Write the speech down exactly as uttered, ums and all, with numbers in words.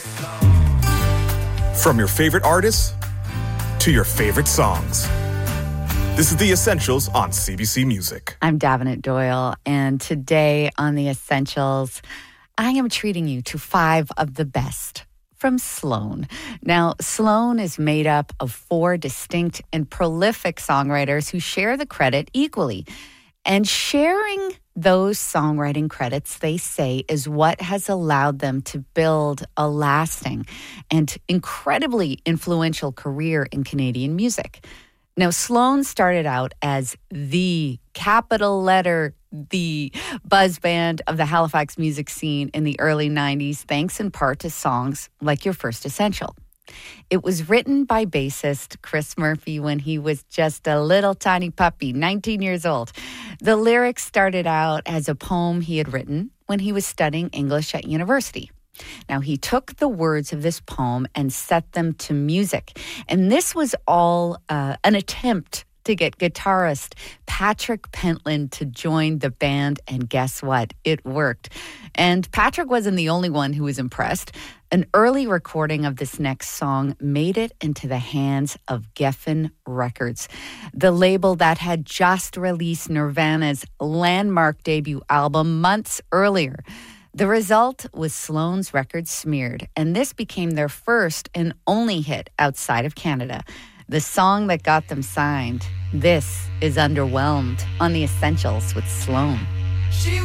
From your favorite artists to your favorite songs. This is The Essentials on C B C Music. I'm Davenant Doyle, and today on The Essentials, I am treating you to five of the best from Sloan. Now, Sloan is made up of four distinct and prolific songwriters who share the credit equally. And sharing those songwriting credits, they say, is what has allowed them to build a lasting and incredibly influential career in Canadian music. Now, Sloan started out as the capital letter, the buzz band of the Halifax music scene in the early nineties, thanks in part to songs like Your First Essential. It was written by bassist Chris Murphy when he was just a little tiny puppy, nineteen years old. The lyrics started out as a poem he had written when he was studying English at university. Now, he took the words of this poem and set them to music. And this was all uh, an attempt to get guitarist Patrick Pentland to join the band. And guess what? It worked. And Patrick wasn't the only one who was impressed. An early recording of this next song made it into the hands of Geffen Records, the label that had just released Nirvana's landmark debut album months earlier. The result was Sloan's record Smeared, and this became their first and only hit outside of Canada. The song that got them signed, this is Underwhelmed on The Essentials with Sloan. She